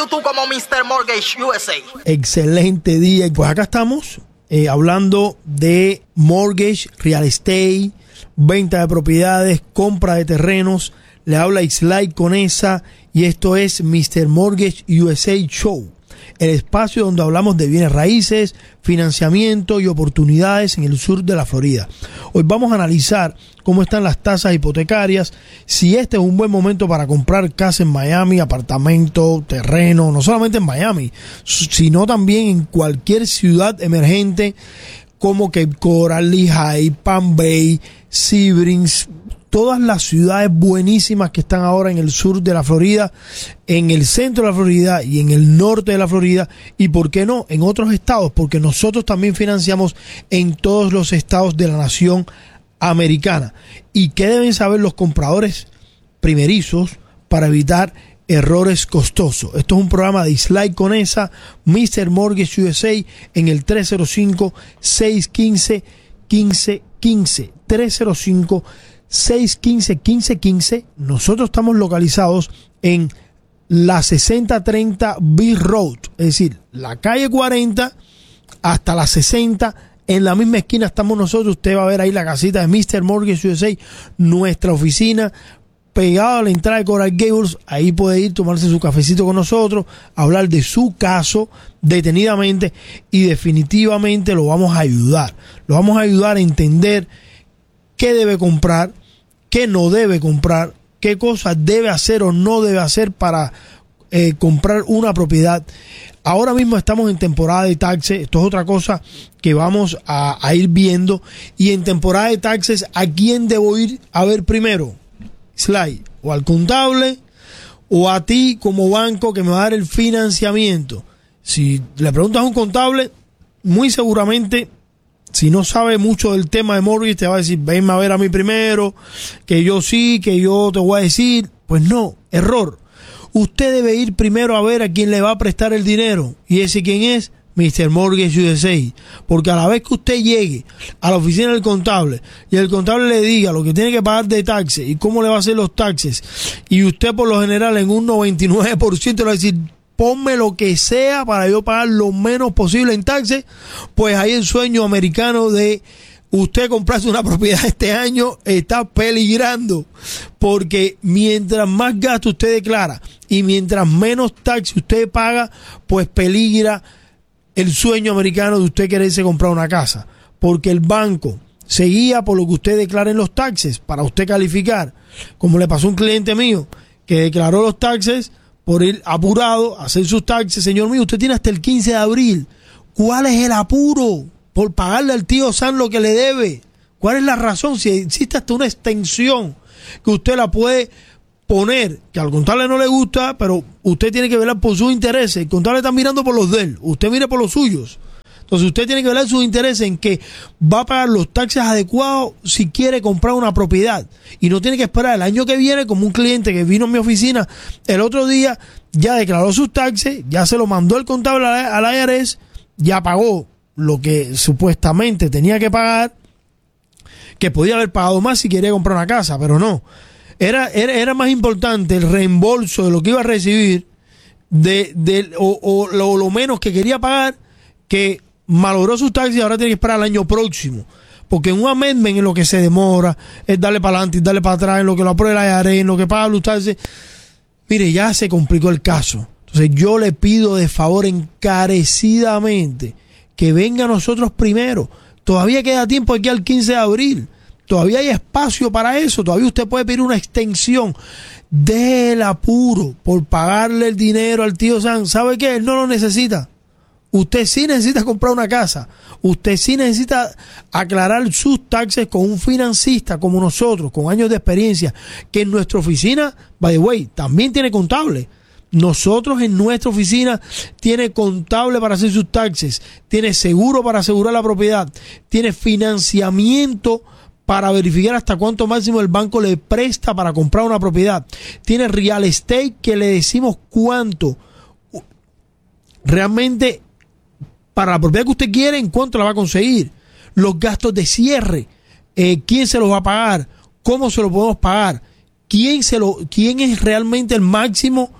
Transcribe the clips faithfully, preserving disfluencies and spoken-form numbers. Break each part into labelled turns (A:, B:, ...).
A: YouTube como mister Mortgage U S A.
B: Excelente día. Pues acá estamos eh, hablando de mortgage, real estate, venta de propiedades, compra de terrenos. Le habla Islay Conesa y esto es mister Mortgage U S A Show, el espacio donde hablamos de bienes raíces, financiamiento y oportunidades en el sur de la Florida. Hoy vamos a analizar cómo están las tasas hipotecarias, si este es un buen momento para comprar casa en Miami, apartamento, terreno, no solamente en Miami, sino también en cualquier ciudad emergente como Cape Coral, Lehigh, Palm Bay, Sebring, todas las ciudades buenísimas que están ahora en el sur de la Florida, en el centro de la Florida y en el norte de la Florida, y por qué no, en otros estados, porque nosotros también financiamos en todos los estados de la nación americana. ¿Y qué deben saber los compradores primerizos para evitar errores costosos? Esto es un programa de Islay Conesa, mister Mortgage U S A, en el tres cero cinco, seis uno cinco, uno cinco uno cinco, tres cero cinco, seis uno cinco, uno cinco uno cinco. Nosotros estamos localizados en la sesenta treinta Beach Road, es decir, la calle cuarenta hasta la sesenta. En la misma esquina estamos nosotros. Usted va a ver ahí la casita de mister Mortgage U S A, nuestra oficina pegada a la entrada de Coral Gables. Ahí puede ir, tomarse su cafecito con nosotros, hablar de su caso detenidamente y definitivamente lo vamos a ayudar. Lo vamos a ayudar a entender qué debe comprar, qué no debe comprar, qué cosas debe hacer o no debe hacer para eh, comprar una propiedad. Ahora mismo estamos en temporada de taxes. Esto es otra cosa que vamos a, a ir viendo. Y en temporada de taxes, ¿a quién debo ir a ver primero? Sly, o al contable o a ti como banco que me va a dar el financiamiento. Si le preguntas a un contable, muy seguramente, si no sabe mucho del tema de mortgage, te va a decir, venme a ver a mí primero, que yo sí, que yo te voy a decir. Pues no, error. Usted debe ir primero a ver a quién le va a prestar el dinero. ¿Y ese quién es? mister Mortgage U S A. Porque a la vez que usted llegue a la oficina del contable y el contable le diga lo que tiene que pagar de taxes y cómo le va a hacer los taxes, y usted por lo general en un noventa y nueve por ciento le va a decir, ponme lo que sea para yo pagar lo menos posible en taxes, pues ahí el sueño americano de usted comprarse una propiedad este año está peligrando, porque mientras más gasto usted declara y mientras menos taxes usted paga, pues peligra el sueño americano de usted quererse comprar una casa, porque el banco se guía por lo que usted declara en los taxes para usted calificar, como le pasó a un cliente mío que declaró los taxes por ir apurado a hacer sus taxes. Señor mío, usted tiene hasta el quince de abril. ¿Cuál es el apuro por pagarle al tío San lo que le debe? ¿Cuál es la razón? Si existe hasta una extensión que usted la puede poner, que al contable no le gusta, pero usted tiene que velar por sus intereses. El contable está mirando por los de él, usted mire por los suyos. Entonces usted tiene que velar sus intereses en que va a pagar los taxes adecuados si quiere comprar una propiedad, y no tiene que esperar el año que viene, como un cliente que vino a mi oficina el otro día, ya declaró sus taxes, ya se lo mandó el contable al I R S, ya pagó lo que supuestamente tenía que pagar, que podía haber pagado más si quería comprar una casa, pero no. Era, era, era más importante el reembolso de lo que iba a recibir de, de, o, o lo, lo menos que quería pagar, que malogró sus taxis y ahora tiene que esperar el año próximo. Porque en un amendment en lo que se demora es darle para adelante y darle para atrás, en lo que lo aprueba el I R S, en lo que paga los taxis. Mire, ya se complicó el caso. Entonces yo le pido de favor encarecidamente que venga a nosotros primero. Todavía queda tiempo aquí al quince de abril. Todavía hay espacio para eso. Todavía usted puede pedir una extensión del apuro por pagarle el dinero al tío San. ¿Sabe qué? Él no lo necesita. Usted sí necesita comprar una casa. Usted sí necesita aclarar sus taxes con un financista como nosotros, con años de experiencia, que en nuestra oficina, by the way, también tiene contable. Nosotros en nuestra oficina tiene contable para hacer sus taxes, tiene seguro para asegurar la propiedad, tiene financiamiento para verificar hasta cuánto máximo el banco le presta para comprar una propiedad, tiene real estate que le decimos cuánto realmente para la propiedad que usted quiere, en cuánto la va a conseguir, los gastos de cierre, eh, quién se los va a pagar, cómo se los podemos pagar, quién se lo, quién es realmente el máximo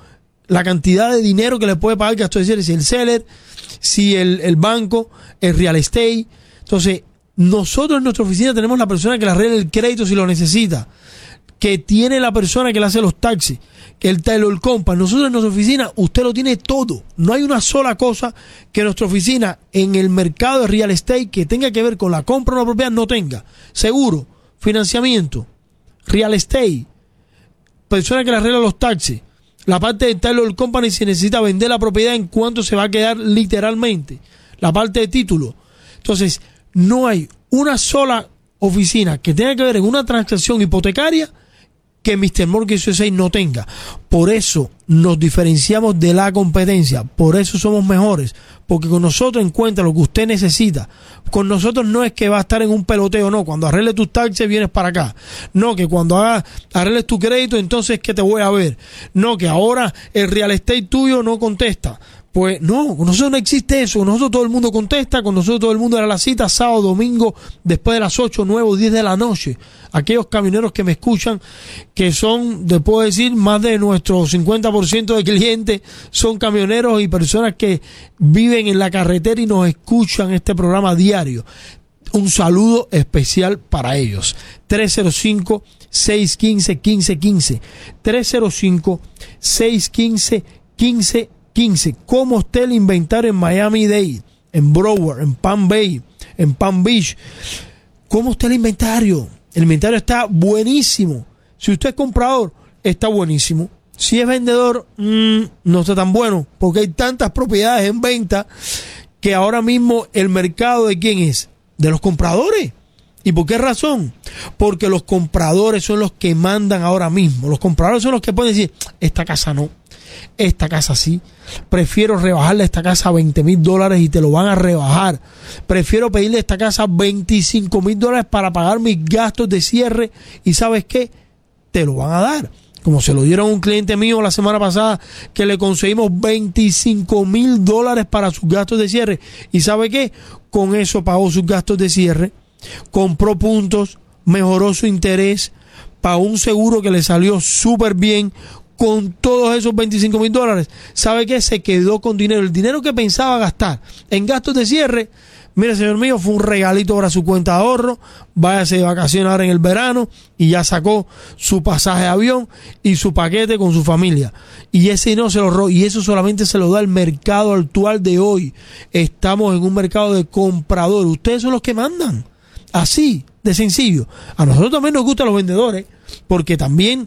B: la cantidad de dinero que le puede pagar el gasto de cierre, si el seller, si el, el banco, el real estate. Entonces, nosotros en nuestra oficina tenemos la persona que le arregla el crédito si lo necesita, que tiene la persona que le hace los taxis, que el Taylor Company. Nosotros en nuestra oficina, usted lo tiene todo. No hay una sola cosa que nuestra oficina en el mercado de real estate que tenga que ver con la compra de una propiedad no tenga. Seguro, financiamiento, real estate, persona que le arregla los taxis, la parte de Taylor Company si necesita vender la propiedad en cuánto se va a quedar literalmente, la parte de título. Entonces, no hay una sola oficina que tenga que ver en una transacción hipotecaria que mister Mortgage U S A no tenga. Por eso nos diferenciamos de la competencia, por eso somos mejores, porque con nosotros encuentra lo que usted necesita. Con nosotros no es que va a estar en un peloteo, no, cuando arregle tus taxes vienes para acá, no, que cuando hagas, arregles tu crédito entonces que te voy a ver, no, que ahora el real estate tuyo no contesta. Pues no, con nosotros no existe eso, con nosotros todo el mundo contesta, con nosotros todo el mundo era la cita sábado, domingo, después de las ocho, nueve o diez de la noche. Aquellos camioneros que me escuchan, que son, te puedo decir, más de nuestro cincuenta por ciento de clientes son camioneros y personas que viven en la carretera y nos escuchan este programa diario. Un saludo especial para ellos. tres cero cinco, seis uno cinco, uno cinco uno cinco. tres cero cinco, seis uno cinco, uno cinco quince. ¿Cómo está el inventario en Miami-Dade, en Broward, en Palm Bay, en Palm Beach? ¿Cómo está el inventario? El inventario está buenísimo. Si usted es comprador, está buenísimo. Si es vendedor, mmm, no está tan bueno, porque hay tantas propiedades en venta que ahora mismo el mercado ¿de quién es? De los compradores. ¿Y por qué razón? Porque los compradores son los que mandan ahora mismo. Los compradores son los que pueden decir, esta casa no, esta casa sí, prefiero rebajarle esta casa a veinte mil dólares y te lo van a rebajar, prefiero pedirle esta casa veinticinco mil dólares para pagar mis gastos de cierre y ¿sabes qué? Te lo van a dar, como se lo dieron a un cliente mío la semana pasada que le conseguimos veinticinco mil dólares para sus gastos de cierre y ¿sabe qué? Con eso pagó sus gastos de cierre, compró puntos, mejoró su interés, pagó un seguro que le salió súper bien. Con todos esos veinticinco mil dólares, ¿sabe qué? Se quedó con dinero. El dinero que pensaba gastar en gastos de cierre, mire, señor mío, fue un regalito para su cuenta de ahorro. Váyase de vacaciones ahora en el verano y ya sacó su pasaje de avión y su paquete con su familia. Y ese no se lo robó. Y eso solamente se lo da el mercado actual de hoy. Estamos en un mercado de compradores. Ustedes son los que mandan. Así de sencillo. A nosotros también nos gustan los vendedores, porque también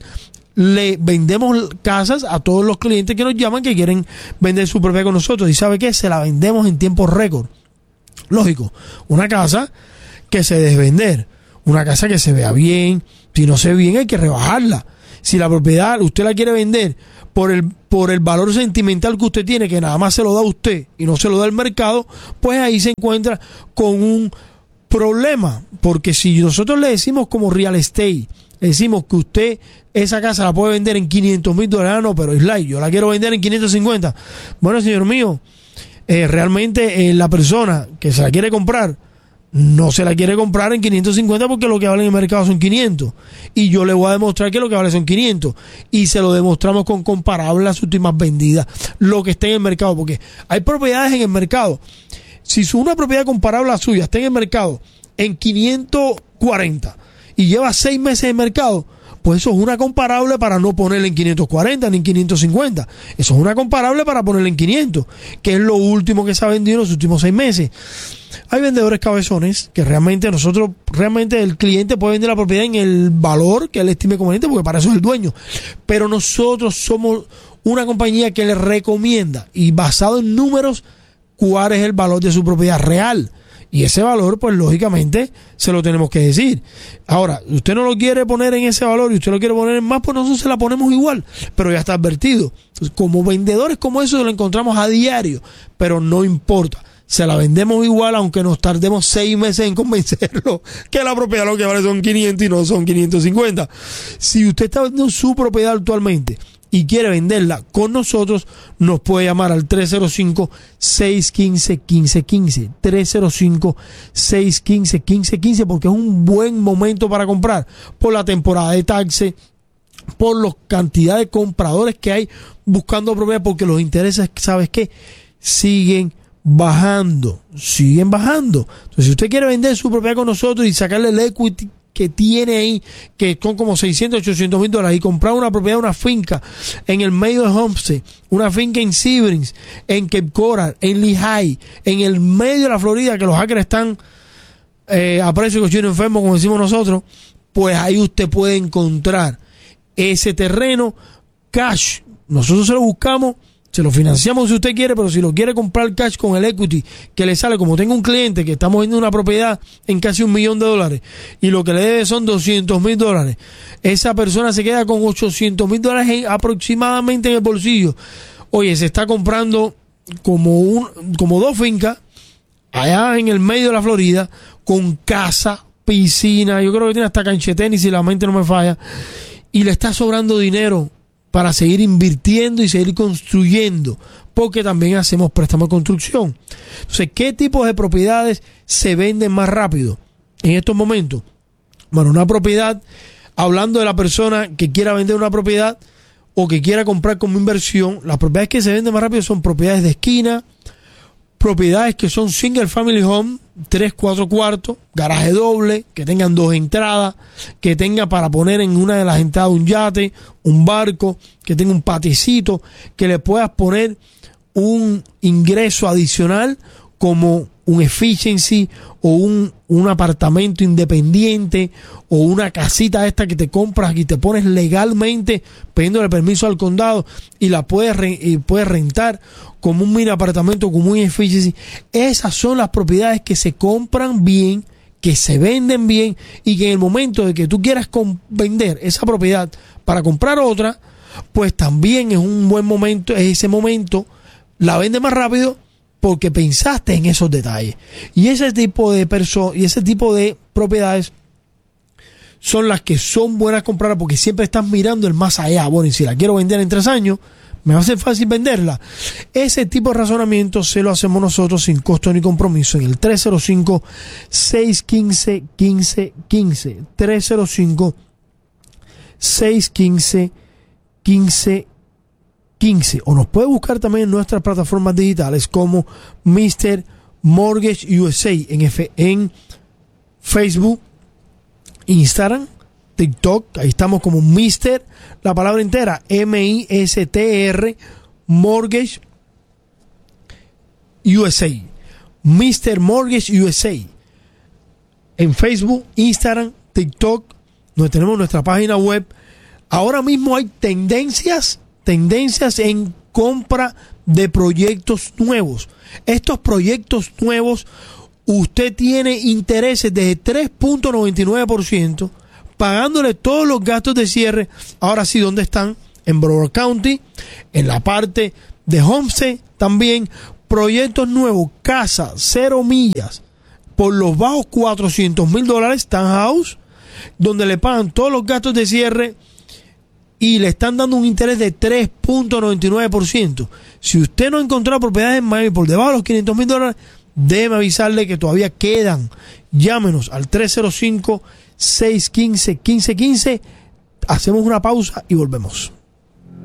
B: le vendemos casas a todos los clientes que nos llaman que quieren vender su propiedad con nosotros. ¿Y sabe qué? Se la vendemos en tiempo récord. Lógico, una casa que se debe vender, una casa que se vea bien. Si no se ve bien hay que rebajarla. Si la propiedad usted la quiere vender por el, por el valor sentimental que usted tiene, que nada más se lo da a usted y no se lo da el mercado, pues ahí se encuentra con un problema. Porque si nosotros le decimos como real estate, le decimos que usted esa casa la puede vender en quinientos mil dólares, no, pero Islay, yo la quiero vender en quinientos cincuenta. Bueno, señor mío, eh, realmente eh, la persona que se la quiere comprar no se la quiere comprar en quinientos cincuenta porque lo que vale en el mercado son quinientos. Y yo le voy a demostrar que lo que vale son quinientos. Y se lo demostramos con comparables las últimas vendidas, lo que está en el mercado. Porque hay propiedades en el mercado. Si una propiedad comparable a la suya está en el mercado en quinientos cuarenta y lleva seis meses en el mercado, pues eso es una comparable para no ponerle en quinientos cuarenta ni en quinientos cincuenta. Eso es una comparable para ponerle en quinientos, que es lo último que se ha vendido en los últimos seis meses. Hay vendedores cabezones que realmente nosotros, realmente el cliente puede vender la propiedad en el valor que él estime conveniente, porque para eso es el dueño. Pero nosotros somos una compañía que le recomienda, y basado en números, cuál es el valor de su propiedad real. Y ese valor, pues lógicamente, se lo tenemos que decir. Ahora, usted no lo quiere poner en ese valor y usted lo quiere poner en más, pues nosotros se la ponemos igual, pero ya está advertido. Entonces, como vendedores como eso lo encontramos a diario, pero no importa. Se la vendemos igual, aunque nos tardemos seis meses en convencerlo que la propiedad lo que vale son quinientos y no son quinientos cincuenta. Si usted está vendiendo su propiedad actualmente y quiere venderla con nosotros, nos puede llamar al tres cero cinco, seis uno cinco, uno cinco uno cinco, tres cero cinco, seis uno cinco, uno cinco uno cinco, porque es un buen momento para comprar por la temporada de taxes, por la cantidad de compradores que hay buscando propiedad porque los intereses, ¿sabes qué? Siguen bajando, siguen bajando. Entonces, si usted quiere vender su propiedad con nosotros y sacarle el equity que tiene ahí, que son como seiscientos, ochocientos mil dólares, y comprar una propiedad, una finca en el medio de Homestead, una finca en Seabrings, en Cape Coral, en Lehigh, en el medio de la Florida, que los hackers están eh, a precio de cochino enfermo, como decimos nosotros, pues ahí usted puede encontrar ese terreno cash. Nosotros se lo buscamos, se lo financiamos si usted quiere, pero si lo quiere comprar cash con el equity que le sale, como tengo un cliente que estamos vendiendo una propiedad en casi un millón de dólares y lo que le debe son doscientos mil dólares, esa persona se queda con ochocientos mil dólares en, aproximadamente en el bolsillo. Oye, se está comprando como, un, como dos fincas allá en el medio de la Florida, con casa, piscina, yo creo que tiene hasta cancha de tenis si la mente no me falla, y le está sobrando dinero para seguir invirtiendo y seguir construyendo, porque también hacemos préstamo de construcción. Entonces, ¿qué tipos de propiedades se venden más rápido en estos momentos? Bueno, una propiedad, hablando de la persona que quiera vender una propiedad o que quiera comprar como inversión, las propiedades que se venden más rápido son propiedades de esquina, propiedades que son single family home, tres, cuatro cuartos, garaje doble, que tengan dos entradas, que tenga para poner en una de las entradas un yate, un barco, que tenga un paticito, que le puedas poner un ingreso adicional como un efficiency o un, un apartamento independiente o una casita esta que te compras y te pones legalmente pidiéndole permiso al condado y la puedes, re, y puedes rentar como un mini apartamento, como un efficiency. Esas son las propiedades que se compran bien, que se venden bien y que en el momento de que tú quieras vender esa propiedad para comprar otra, pues también es un buen momento, es ese momento, la vende más rápido porque pensaste en esos detalles. Y ese tipo de personas y ese tipo de propiedades son las que son buenas comprar porque siempre estás mirando el más allá. Bueno, y si la quiero vender en tres años, me va a ser fácil venderla. Ese tipo de razonamiento se lo hacemos nosotros sin costo ni compromiso en el tres cero cinco, seis uno cinco, uno cinco uno cinco. tres cero cinco, seis uno cinco, uno cinco quince, o nos puede buscar también en nuestras plataformas digitales como mister Mortgage U S A en, F, en Facebook, Instagram, TikTok. Ahí estamos como mister, la palabra entera, M I S T R, Mortgage U S A, mister Mortgage U S A en Facebook, Instagram, TikTok. Donde tenemos nuestra página web. Ahora mismo hay tendencias Tendencias en compra de proyectos nuevos. Estos proyectos nuevos, usted tiene intereses de tres punto noventa y nueve por ciento, pagándole todos los gastos de cierre. Ahora sí, ¿dónde están? En Broward County, en la parte de Homestead también. Proyectos nuevos, casa, cero millas, por los bajos cuatrocientos mil dólares, townhouse, donde le pagan todos los gastos de cierre y le están dando un interés de tres punto noventa y nueve por ciento. Si usted no ha encontrado propiedades en Miami por debajo de los quinientos mil dólares, déjeme avisarle que todavía quedan. Llámenos al tres cero cinco, seis uno cinco, uno cinco uno cinco. Hacemos una pausa y volvemos.